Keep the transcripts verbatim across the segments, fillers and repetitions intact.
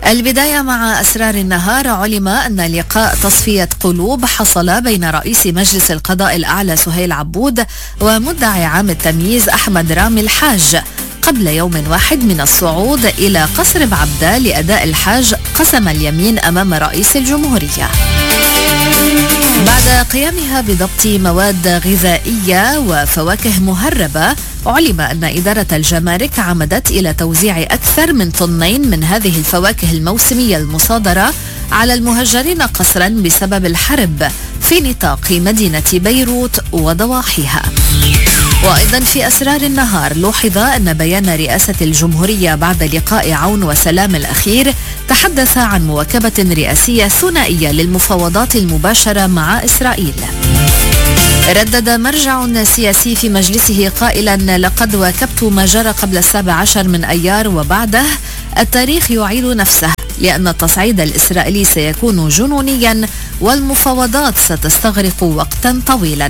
البداية مع أسرار النهار. علم أن لقاء تصفية قلوب حصل بين رئيس مجلس القضاء الأعلى سهيل عبود ومدعي عام التمييز أحمد رامي الحاج قبل يوم واحد من الصعود إلى قصر بعبدة لأداء الحاج قسم اليمين أمام رئيس الجمهورية بعد قيامها بضبط مواد غذائية وفواكه مهربة. علم أن إدارة الجمارك عمدت إلى توزيع أكثر من طنين من هذه الفواكه الموسمية المصادرة على المهجرين قسرا بسبب الحرب في نطاق مدينة بيروت وضواحيها. وأيضا في أسرار النهار، لوحظ أن بيان رئاسة الجمهورية بعد لقاء عون وسلام الأخير تحدث عن مواكبة رئاسية ثنائية للمفاوضات المباشرة مع إسرائيل. ردد مرجع سياسي في مجلسه قائلا: لقد واكبت ما جرى قبل السابع عشر من أيار وبعده التاريخ يعيد نفسه، لأن التصعيد الإسرائيلي سيكون جنونيا والمفاوضات ستستغرق وقتا طويلا.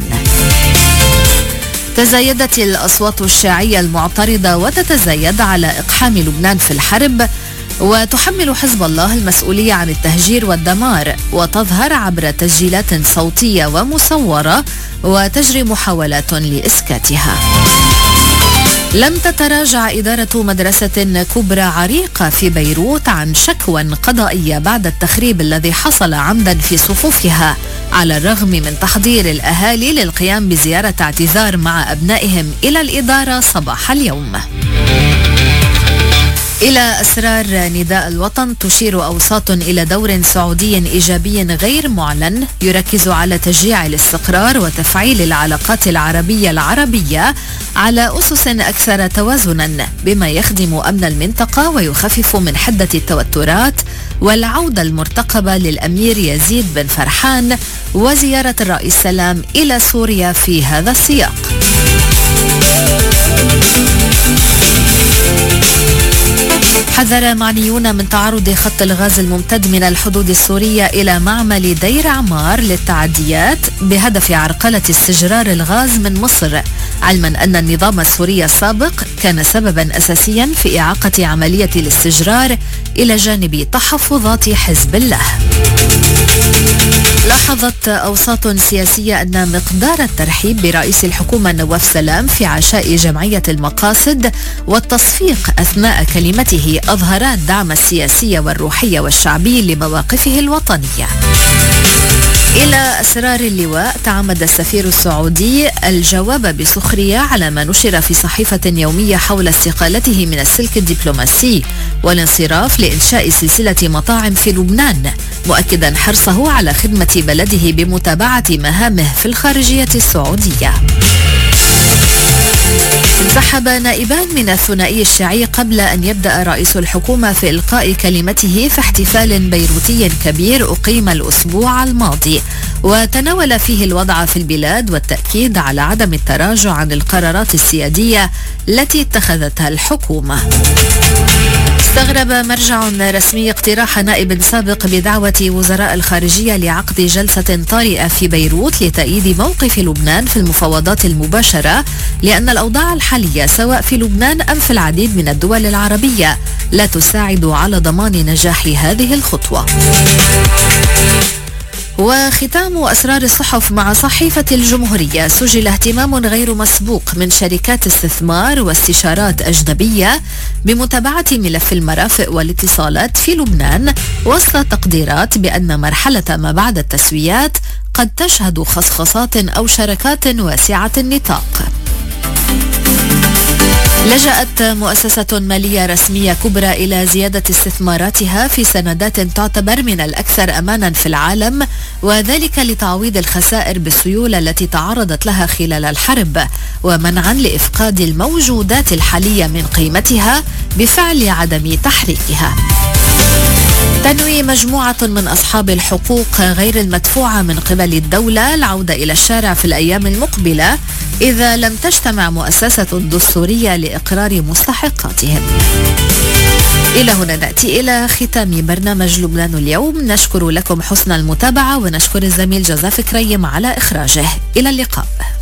تزايدت الأصوات الشيعية المعترضة وتتزايد على إقحام لبنان في الحرب، وتحمل حزب الله المسؤولية عن التهجير والدمار، وتظهر عبر تسجيلات صوتية ومصورة وتجري محاولات لإسكاتها. لم تتراجع إدارة مدرسة كبرى عريقة في بيروت عن شكوى قضائية بعد التخريب الذي حصل عمدا في صفوفها، على الرغم من تحضير الأهالي للقيام بزيارة اعتذار مع أبنائهم إلى الإدارة صباح اليوم. إلى أسرار نداء الوطن، تشير أوساط إلى دور سعودي إيجابي غير معلن يركز على تشجيع الاستقرار وتفعيل العلاقات العربية العربية على أسس أكثر توازنا، بما يخدم أمن المنطقة ويخفف من حدة التوترات، والعودة المرتقبة للأمير يزيد بن فرحان وزيارة الرئيس سلام إلى سوريا في هذا السياق. حذر معنيون من تعرض خط الغاز الممتد من الحدود السورية إلى معمل دير عمار للتعديات بهدف عرقلة استجرار الغاز من مصر، علما أن النظام السوري السابق كان سببا أساسيا في إعاقة عملية الاستجرار إلى جانب تحفظات حزب الله. لاحظت أوساط سياسية أن مقدار الترحيب برئيس الحكومة نواف سلام في عشاء جمعية المقاصد والتصفيق أثناء كلمته أظهرا الدعم السياسي والروحي والشعبي لمواقفه الوطنية. إلى أسرار اللواء، تعمد السفير السعودي الجواب بسخرية على ما نشر في صحيفة يومية حول استقالته من السلك الدبلوماسي والانصراف لإنشاء سلسلة مطاعم في لبنان، مؤكدا حرصه على خدمة بلده بمتابعة مهامه في الخارجية السعودية. انسحب نائبان من الثنائي الشيعي قبل أن يبدأ رئيس الحكومة في إلقاء كلمته في احتفال بيروتي كبير أقيم الأسبوع الماضي، وتناول فيه الوضع في البلاد والتأكيد على عدم التراجع عن القرارات السيادية التي اتخذتها الحكومة. استغرب مرجع رسمي اقتراح نائب سابق بدعوة وزراء الخارجية لعقد جلسة طارئة في بيروت لتأييد موقف لبنان في المفاوضات المباشرة، لأن الأوضاع الحالية سواء في لبنان أم في العديد من الدول العربية لا تساعد على ضمان نجاح هذه الخطوة. وختام أسرار الصحف مع صحيفة الجمهورية، سجل اهتمام غير مسبوق من شركات استثمار واستشارات أجنبية بمتابعة ملف المرافق والاتصالات في لبنان، وسط تقديرات بأن مرحلة ما بعد التسويات قد تشهد خصخصات أو شراكات واسعة النطاق. لجأت مؤسسة مالية رسمية كبرى إلى زيادة استثماراتها في سندات تعتبر من الأكثر أمانا في العالم، وذلك لتعويض الخسائر بالسيولة التي تعرضت لها خلال الحرب، ومنعا لإفقاد الموجودات الحالية من قيمتها بفعل عدم تحريكها. تنوي مجموعة من أصحاب الحقوق غير المدفوعة من قبل الدولة العودة إلى الشارع في الأيام المقبلة إذا لم تجتمع مؤسسة دستورية لإقرار مستحقاتهم. إلى هنا نأتي إلى ختام برنامج لبنان اليوم. نشكر لكم حسن المتابعة ونشكر الزميل جزاف كريم على إخراجه. إلى اللقاء.